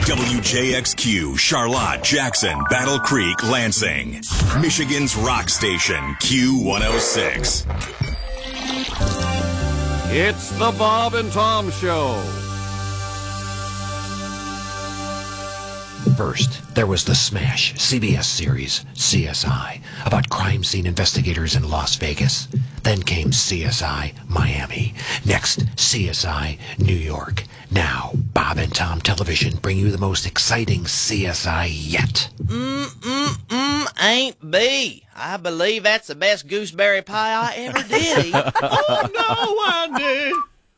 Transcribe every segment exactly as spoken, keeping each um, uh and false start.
W J X Q, Charlotte, Jackson, Battle Creek, Lansing. Michigan's rock station, Q one oh six. It's the Bob and Tom Show. First, there was the smash C B S series C S I about crime scene investigators in Las Vegas. Then came C S I Miami. Next, C S I New York. Now, Bob and Tom Television bring you the most exciting C S I yet. Mm-mm-mm ain't B. I believe that's the best gooseberry pie I ever did eat. Oh, no, Wendy.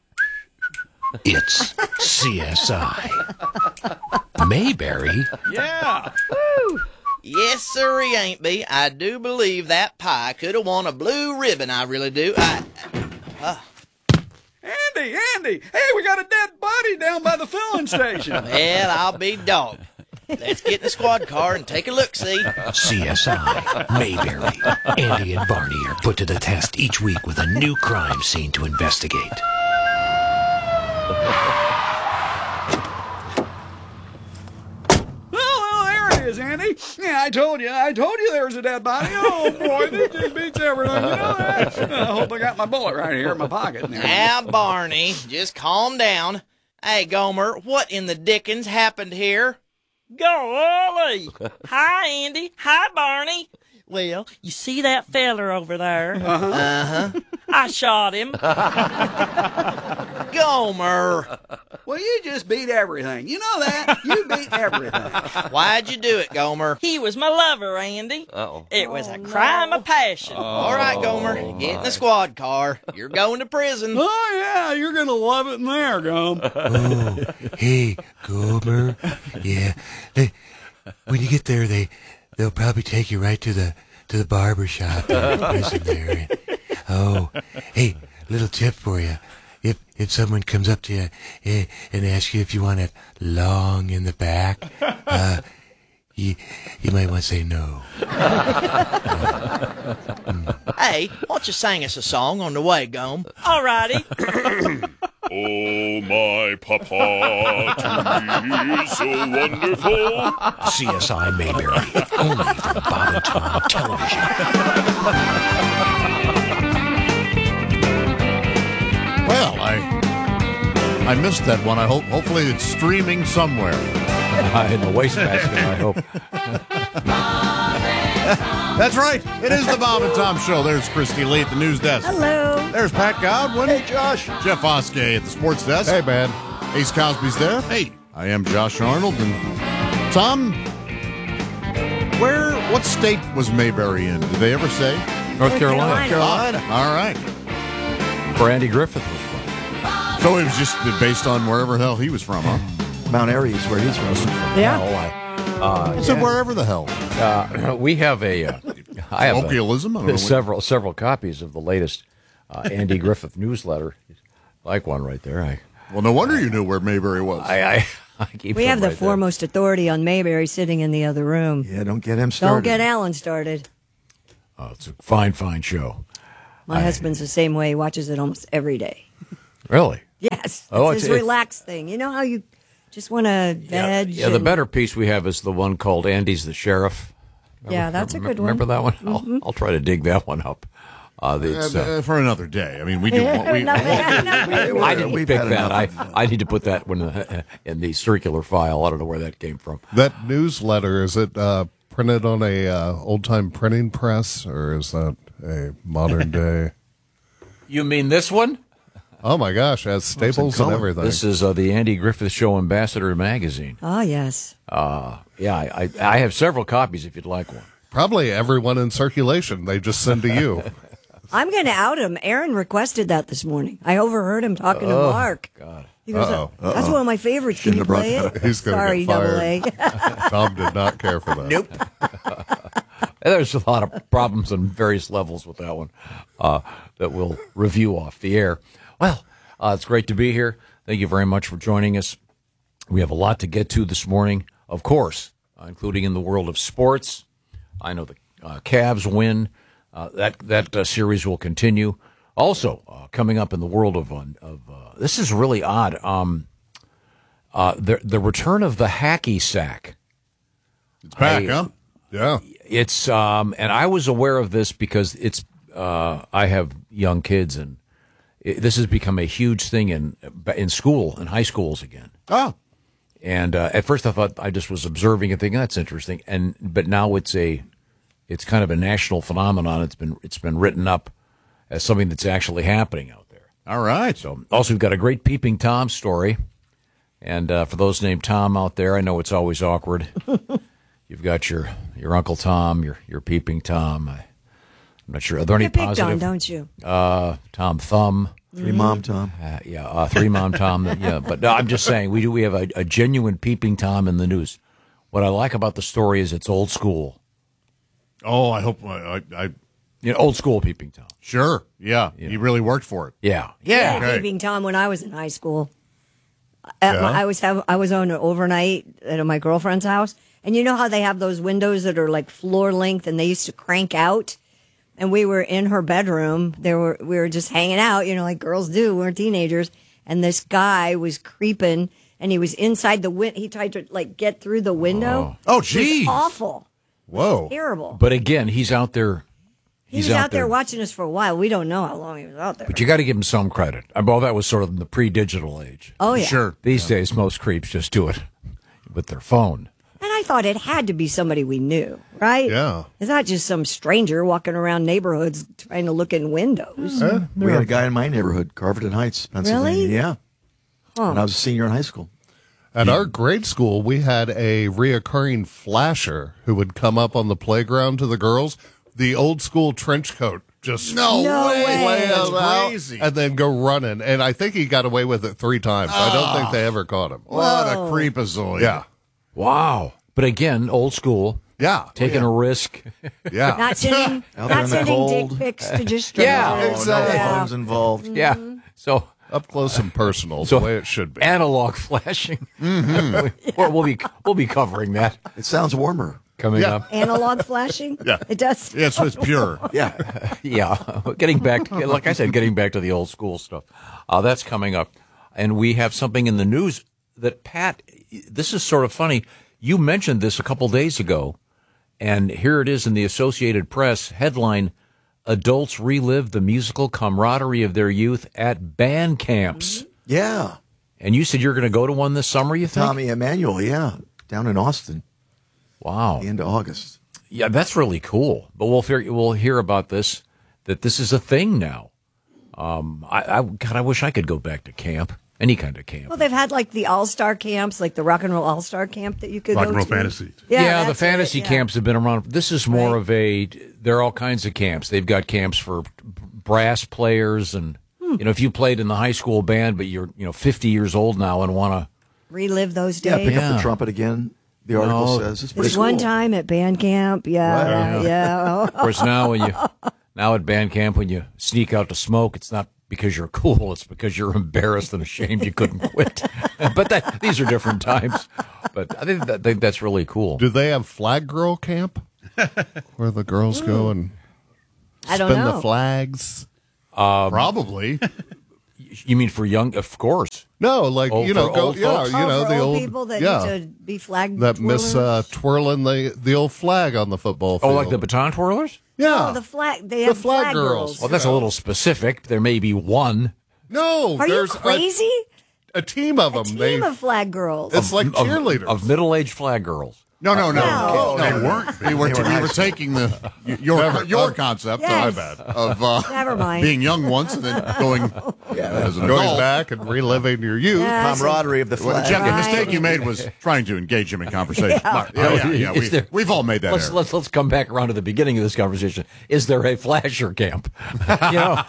It's C S I Mayberry. Yeah. Woo. Yes, sir, he ain't B. I do believe that pie could have won a blue ribbon. I really do. I... Uh. Andy, Andy, hey, we got a dead body down by the filling station. Well, I'll be dogged. Let's get in the squad car and take a look-see. C S I Mayberry. Andy and Barney are put to the test each week with a new crime scene to investigate. Andy. Yeah, I told you. I told you there was a dead body. Oh, boy, this just beats everything. You know that? I hope I got my bullet right here in my pocket. Now, Barney, just calm down. Hey, Gomer, what in the dickens happened here? Golly! Hi, Andy. Hi, Barney. Well, you see that feller over there? Uh-huh. Uh-huh. I shot him. Gomer! Well, you just beat everything. You know that? You beat everything. Why'd you do it, Gomer? He was my lover, Andy. Uh-oh. It was oh, a crime no. of passion. Oh, all right, Gomer. My. Get in the squad car. You're going to prison. Oh, yeah. You're going to love it in there, Gum. Oh, hey, Gomer. Yeah. They, when you get there, they, they'll probably take you right to the to the barber shop in prison there. Oh, hey, little tip for you. If if someone comes up to you eh, and asks you if you want it long in the back, uh, you you might want to say no. mm. Hey, why don't you sing us a song on the way, Gome? All righty. Oh, my papa, to me so wonderful. C S I Mayberry, only from Bob and Tom Television. Well, I I missed that one. I hope hopefully it's streaming somewhere. Uh, in the wastebasket, I hope. That's right. It is the Bob and Tom Show. There's Christy Lee at the news desk. Hello. There's Pat Godwin. Hey, Josh. Jeff Oskey at the sports desk. Hey, man. Ace Cosby's there. Hey, I am Josh Arnold. And Tom, where, what state was Mayberry in? Did they ever say? North Carolina. Carolina. All right. Where Andy Griffith was from. So it was just based on wherever the hell he was from, huh? Mount Airy is where he's from. Yeah. Well, I, uh, I said yeah. wherever the hell. Uh, we have a. Uh, I have Colloquialism? I don't know a, what- several several copies of the latest uh, Andy Griffith newsletter. Like one right there. I. Well, no wonder you knew where Mayberry was. I. I, I keep we have the right foremost there. authority on Mayberry sitting in the other room. Yeah, don't get him started. Don't get Alan started. Oh, it's a fine, fine show. My I, husband's the same way. He watches it almost every day. Really? Yes. Oh, it's it's- his it- relaxed thing. You know how you just want to veg? Yeah, the and- better piece we have is the one called Andy's the Sheriff. Remember, Yeah, that's a good one. Remember that one? Mm-hmm. I'll, I'll try to dig that one up. Uh, it's, Uh, uh, for another day. I mean, we do. We, I didn't We've pick had that. I, enough. I need to put that one uh, in the circular file. I don't know where that came from. That newsletter, is it uh, printed on a uh, old-time printing press, or is that a modern day? You mean this one? Oh, my gosh, it has staples and everything. This is uh, the Andy Griffith Show Ambassador magazine. Oh, yes. Uh, yeah, I, I, I have several copies if you'd like one. Probably everyone in circulation. They just send to you. I'm going to out him. Aaron requested that this morning. I overheard him talking Oh, to Mark. God. He goes, Uh-oh. That's Uh-oh. one of my favorites. Can you Shouldn't have play brought it? that up. He's gonna Sorry, get double fired. A. Tom did not care for that. Nope. There's a lot of problems on various levels with that one uh, that we'll review off the air. Well, uh, it's great to be here. Thank you very much for joining us. We have a lot to get to this morning, of course, uh, including in the world of sports. I know the uh, Cavs win. Uh, that that uh, series will continue. Also, uh, coming up in the world of, of uh, this is really odd. Um, Uh, the the return of the hacky sack. It's back, I- huh? Yeah. It's um, and I was aware of this because it's uh, I have young kids, and it, this has become a huge thing in in school in high schools again. Oh, And uh, at first, I thought I just was observing and thinking that's interesting, and but now it's a it's kind of a national phenomenon. It's been it's been written up as something that's actually happening out there. all right. So also, we've got a great Peeping Tom story, and uh, for those named Tom out there, I know it's always awkward. You've got your, your Uncle Tom, your your Peeping Tom. I, I'm not sure. Are there any You picked positive? on, don't you? Uh, Tom Thumb. Three Mom Tom. Uh, yeah, uh, three Mom Tom. Yeah, but no, I'm just saying we do. We have a, a genuine Peeping Tom in the news. What I like about the story is it's old school. Oh, I hope I, I, I You know, old school Peeping Tom. sure. Yeah, he really worked for it. Yeah, Yeah, Okay. Peeping Tom when I was in high school. At my, Yeah. I was have I was on an overnight at my girlfriend's house, and you know how they have those windows that are like floor length, and they used to crank out. And we were in her bedroom. There were we were just hanging out, you know, like girls do. We're teenagers, and this guy was creeping, and he was inside the win. He tried to like get through the window. Oh, It was geez. awful, Whoa. terrible. but again, he's out there. He He's was out there watching us for a while. We don't know how long he was out there. But you got to give him some credit. Uh, Well, that was sort of in the pre-digital age. Oh yeah, Sure. These days, most creeps just do it with their phone. And I thought it had to be somebody we knew, right? Yeah. It's not just some stranger walking around neighborhoods trying to look in windows. We had a guy in my neighborhood, Carverton Heights, Pennsylvania. Really? Yeah. Huh. When I was a senior in high school. At our grade school, we had a reoccurring flasher who would come up on the playground to the girls, the old school trench coat. Just No, No way. way. lay That's them out crazy. and then go running. And I think he got away with it three times. I don't think they ever caught him. What a Whoa. creepazoid. Yeah. Wow. But again, old school, Yeah. taking a risk. Yeah. Not sending, Out there not in the sending dick cold. pics to just Yeah, strangers. Exactly. Yeah. No phones involved. Yeah. So Up close and personal, So- the way it should be. analog flashing. Or we'll be we'll be covering that It sounds warmer. coming Yeah. up. Analog flashing? Yeah. It does. Yes, it's pure. Yeah. Yeah, getting back, to, like I said, getting back to the old school stuff. Uh, that's coming up, and we have something in the news that Pat. This is sort of funny. You mentioned this a couple days ago, and here it is in the Associated Press headline: Adults relive the musical camaraderie of their youth at band camps. Yeah. And you said you're going to go to one this summer. You think? Tommy Emmanuel, yeah. Down in Austin, Wow. the end of August. Yeah, that's really cool. But we'll figure, we'll hear about this, that this is a thing now. Um, I, I God, I wish I could go back to camp, any kind of camp. Well, they've had like the all star camps, like the rock and roll all star camp that you could Rock go and roll to. fantasy. Yeah, Yeah, the that's fantasy it, yeah. camps have been around. This is more Right. of a. There are all kinds of camps. They've got camps for brass players, and Hmm. you know, if you played in the high school band, but you're you know fifty years old now and want to. Relive those days. Yeah, pick up Yeah. the trumpet again. The article No. says it's pretty This cool. one time at band camp, yeah, Right. yeah. Of course, now when you now at band camp when you sneak out to smoke, it's not because you're cool; it's because you're embarrassed and ashamed you couldn't quit. But that, these are different times. But I think, that, I think that's really cool. Do they have flag girl camp where the girls go and I don't spin know. the flags? Um, Probably. You mean for young? Of course. No, like Oh, you know, for go old yeah, folks? you Oh, know for the old old people that yeah need to be flag that miss uh, twirlers? twirling the the old flag on the football field. Oh, like the baton twirlers? yeah. Oh, the flag. They The have flag flag, girls. girls. Well, that's a little specific. There may be one. no, Are you there's crazy? A, a team of them. Team they of flag girls. it's like of, cheerleaders. of middle-aged flag girls. No, no, no. No. no, They weren't. We were, They were we were nice. taking the your Never- your oh, concept Yes. uh, of uh, Never mind. being young once and then going as an going adult. back and reliving your youth. Yeah. Camaraderie of the Well, flag. Jeff, the Right. mistake you made was trying to engage him in conversation. Yeah, yeah, yeah. Is We, there- we've all made that Let's error. let's let's come back around to the beginning of this conversation. Is there a flasher camp? you know,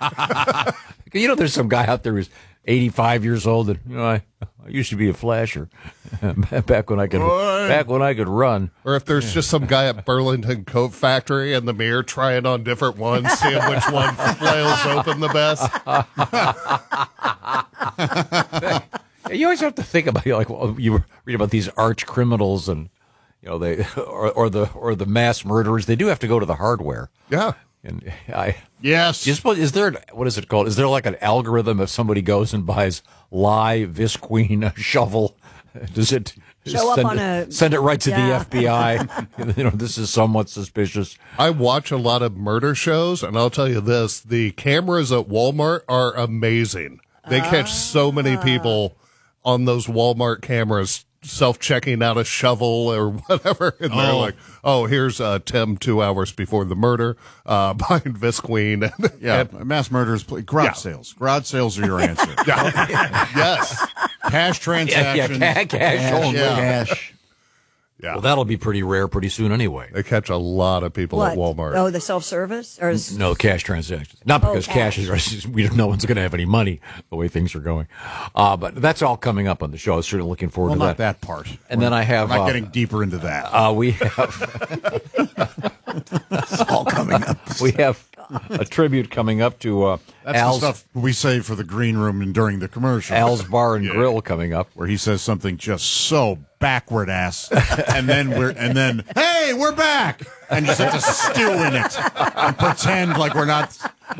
you know, there's some guy out there who's eighty-five years old, and you know, I, I used to be a flasher back when I could Boy. back when I could run. Or if there's just some guy at Burlington Coat Factory in the mirror trying on different ones, seeing which one flails open the best. You always have to think about, you know, like, well, you read about these arch criminals and you know they or, or the or the mass murderers. They do have to go to the hardware. Yeah. And I Yes. do you suppose, is there an- what is it called? Is there like an algorithm if somebody goes and buys lye, Visqueen, a shovel, Does it Show up send, on a- send it right to Yeah. the F B I? You know, this is somewhat suspicious. I watch a lot of murder shows, and I'll tell you this: the cameras at Walmart are amazing. They catch so many people on those Walmart cameras self-checking out a shovel or whatever, and they're Oh. like, "Oh, here's uh, Tim two hours before the murder, uh, buying Visqueen." Yeah, And- mass murders, garage Yeah. sales. Garage sales are your answer. yeah. yes, Cash transactions. Yeah, yeah, ca- cash only. Yeah. Cash. yeah. Well, that'll be pretty rare pretty soon anyway. They catch a lot of people What? at Walmart. Oh, the self-service? Or is, No cash transactions. Not because Oh, cash. cash. is, we don't, no one's going to have any money the way things are going. Uh, but that's all coming up on the show. I was certainly looking forward Well, to not that. that part. And then I have, I'm not uh, getting deeper into that. Uh, we have It's all coming up. we have a tribute coming up to uh, That's Al's, the stuff we say for the green room and during the commercial. Al's Bar and Grill coming up. where he says something just so backward ass, and then we're and then hey, we're back, and just have to stew in it and pretend like we're not.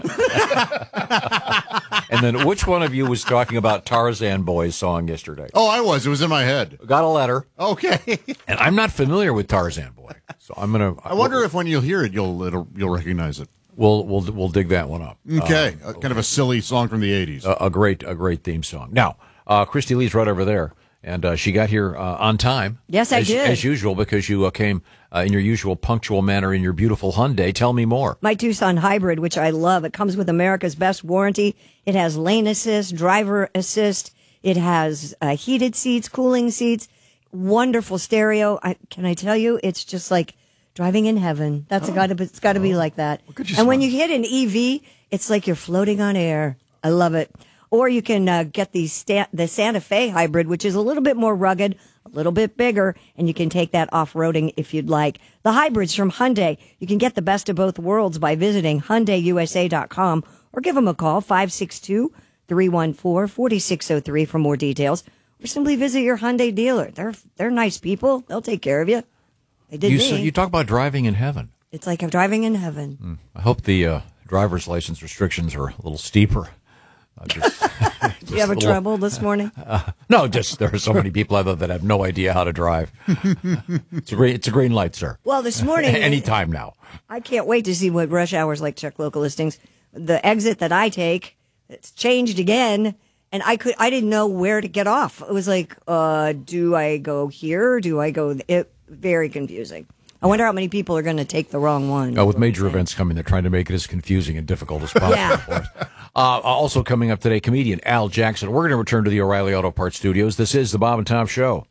And then which one of you was talking about Tarzan Boy's song yesterday? Oh, I was. It was in my head. Got a letter. Okay. And I'm not familiar with Tarzan Boy, so I'm gonna. I wonder if when you'll hear it, you'll it'll, you'll recognize it. we'll we'll we'll dig that one up. Okay, uh, kind of a silly song from the eighties. A, a great a great theme song. Now, uh, Christy Lee's right over there, and uh, she got here uh, on time. Yes, I as, did. as usual, because you uh, came uh, in your usual punctual manner in your beautiful Hyundai. Tell me more. my Tucson Hybrid, which I love. It comes with America's best warranty. It has lane assist, driver assist. It has uh, heated seats, cooling seats, wonderful stereo. I, can I tell you, it's just like driving in heaven. That's got to it's got to be like that. And when you hit an E V, it's like you're floating on air. I love it. Or you can uh, get the sta- the Santa Fe Hybrid, which is a little bit more rugged, a little bit bigger, and you can take that off-roading if you'd like. The hybrids from Hyundai. You can get the best of both worlds by visiting Hyundai U S A dot com or give them a call, five six two, three one four, four six zero three for more details. Or simply visit your Hyundai dealer. They're they're nice people. They'll take care of you. They did You me. so, you talk about driving in heaven. It's like I'm driving in heaven. I hope the uh, driver's license restrictions are a little steeper. Uh, just, Did you have a little- trouble this morning? Uh, no, just there are so many people out there that have no idea how to drive. It's a green, it's a green light, sir. Well, this morning, Anytime now. I can't wait to see what rush hours like. Check local listings. The exit that I take, it's changed again, and I could I didn't know where to get off. It was like, uh, do I go here? Do I go? It very confusing. I wonder how many people are going to take the wrong one. Uh, with major events coming, they're trying to make it as confusing and difficult as possible. Yeah. For us. Uh, also coming up today, comedian Al Jackson. We're going to return to the O'Reilly Auto Parts Studios. This is the Bob and Tom Show.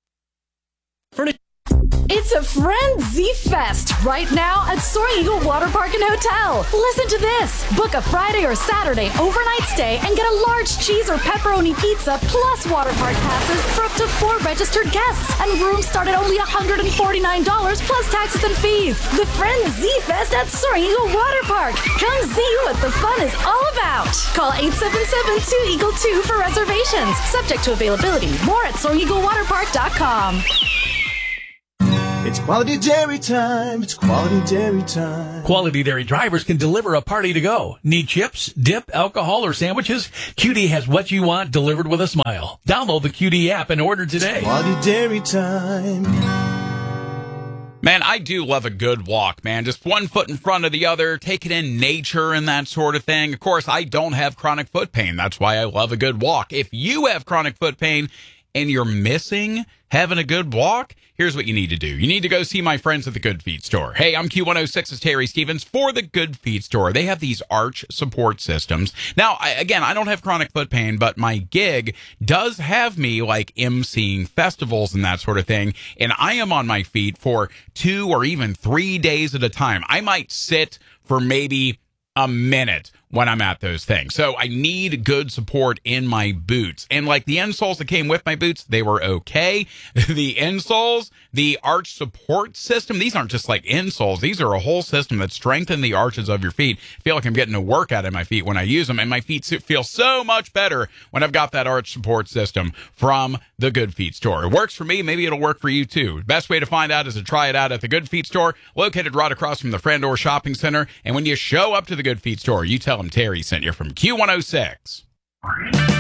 It's a Frenzy Fest right now at Soaring Eagle Water Park and Hotel. Listen to this. Book a Friday or Saturday overnight stay and get a large cheese or pepperoni pizza plus water park passes for up to four registered guests. And rooms start at only one hundred forty-nine dollars plus taxes and fees. The Frenzy Fest at Soaring Eagle Water Park. Come see what the fun is all about. Call eight seven seven, two eagle two for reservations. Subject to availability. More at soaring eagle water park dot com. It's quality dairy time. It's quality dairy time. Quality Dairy drivers can deliver a party to go. Need chips, dip, alcohol, or sandwiches? Q D has what you want delivered with a smile. Download the Q D app and order today. Quality dairy time. Man, I do love a good walk, man. Just one foot in front of the other, taking in nature and that sort of thing. Of course, I don't have chronic foot pain. That's why I love a good walk. If you have chronic foot pain and you're missing having a good walk, here's what you need to do. You need to go see my friends at the Good Feet Store. Hey, I'm Q one oh six's Terry Stevens for the Good Feet Store. They have these arch support systems. Now, I, again, I don't have chronic foot pain, but my gig does have me like emceeing festivals and that sort of thing. And I am on my feet for two or even three days at a time. I might sit for maybe a minute when I'm at those things. So I need good support in my boots. And like the insoles that came with my boots, they were okay. The insoles, the arch support system, these aren't just like insoles. These are a whole system that strengthen the arches of your feet. I feel like I'm getting a workout in my feet when I use them. And my feet feel so much better when I've got that arch support system from the Good Feet Store. It works for me. Maybe it'll work for you too. Best way to find out is to try it out at the Good Feet Store, located right across from the Frandor Shopping Center. And when you show up to the Good Feet Store, you tell them Terry sent you from Q one oh six.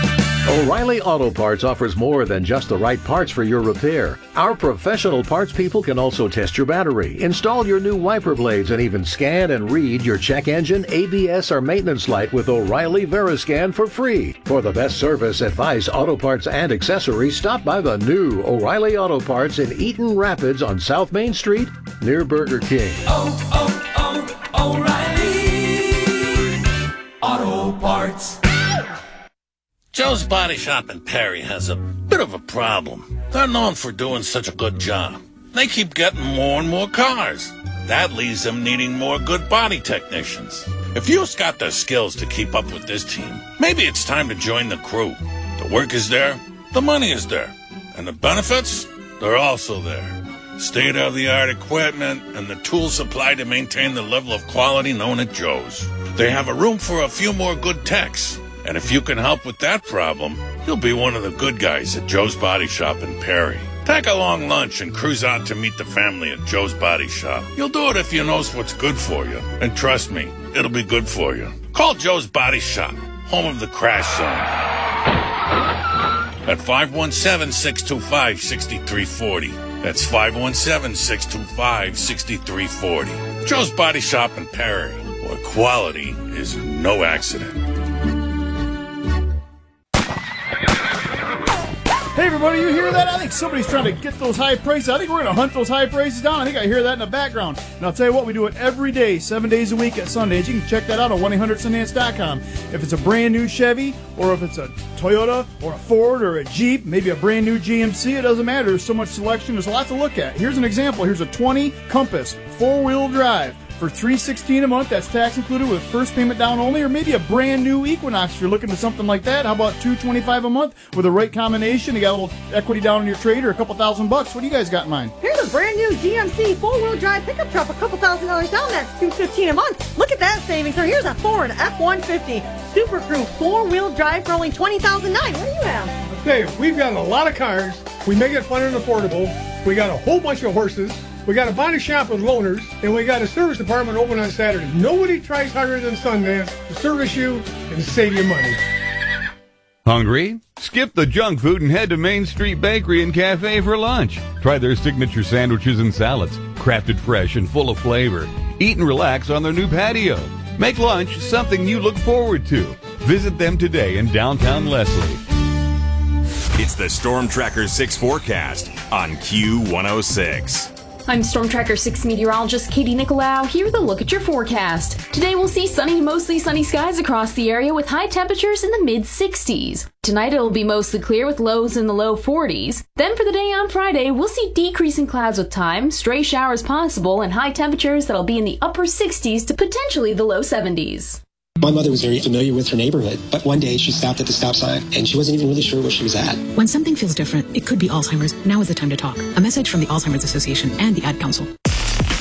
O'Reilly Auto Parts offers more than just the right parts for your repair. Our professional parts people can also test your battery, install your new wiper blades, and even scan and read your check engine, A B S, or maintenance light with O'Reilly Veriscan for free. For the best service, advice, auto parts, and accessories, stop by the new O'Reilly Auto Parts in Eaton Rapids on South Main Street near Burger King. Oh, oh, oh, O'Reilly Auto Parts. Joe's Body Shop in Perry has a bit of a problem. They're known for doing such a good job. They keep getting more and more cars. That leaves them needing more good body technicians. If you've got the skills to keep up with this team, maybe it's time to join the crew. The work is there, the money is there, and the benefits, they're also there. State-of-the-art equipment and the tools supplied to maintain the level of quality known at Joe's. They have a room for a few more good techs. And if you can help with that problem, you'll be one of the good guys at Joe's Body Shop in Perry. Take a long lunch and cruise out to meet the family at Joe's Body Shop. You'll do it if you know what's good for you. And trust me, it'll be good for you. Call Joe's Body Shop, home of the Crash Zone, at five one seven, six two five, six three four zero. That's five one seven, six two five, six three four zero. Joe's Body Shop in Perry, where quality is no accident. Hey, everybody, you hear that? I think somebody's trying to get those high prices. I think we're going to hunt those high prices down. I think I hear that in the background. And I'll tell you what, we do it every day, seven days a week at Sundance. You can check that out on one eight hundred sundance dot com. If it's a brand new Chevy, or if it's a Toyota, or a Ford, or a Jeep, maybe a brand new G M C, it doesn't matter. There's so much selection. There's a lot to look at. Here's an example. Here's a twenty Compass four-wheel drive. For three hundred sixteen dollars a month, that's tax included with first payment down only, or maybe a brand new Equinox if you're looking for something like that. How about two hundred twenty-five dollars a month with the right combination? You got a little equity down in your trade or a couple thousand bucks. What do you guys got in mind? Here's a brand new G M C four-wheel drive pickup truck, a couple thousand dollars down. That's two hundred fifteen dollars a month. Look at that savings. Or here's a Ford F one fifty Super Crew four-wheel drive for only twenty thousand nine hundred dollars. What do you have? Okay, we've got a lot of cars. We make it fun and affordable. We got a whole bunch of horses. We got a body shop with loaners, and we got a service department open on Saturday. Nobody tries harder than Sundance to service you and save you money. Hungry? Skip the junk food and head to Main Street Bakery and Cafe for lunch. Try their signature sandwiches and salads, crafted fresh and full of flavor. Eat and relax on their new patio. Make lunch something you look forward to. Visit them today in downtown Leslie. It's the Storm Tracker six forecast on Q one oh six. I'm Storm Tracker six meteorologist Katie Nicolau. Here with a look at your forecast. Today we'll see sunny to mostly sunny skies across the area with high temperatures in the mid sixties. Tonight it'll be mostly clear with lows in the low forties. Then for the day on Friday, we'll see decreasing clouds with time, stray showers possible, and high temperatures that'll be in the upper sixties to potentially the low seventies. My mother was very familiar with her neighborhood, but one day she stopped at the stop sign and she wasn't even really sure where she was at. When something feels different, it could be Alzheimer's. Now is the time to talk. A message from the Alzheimer's Association and the Ad Council.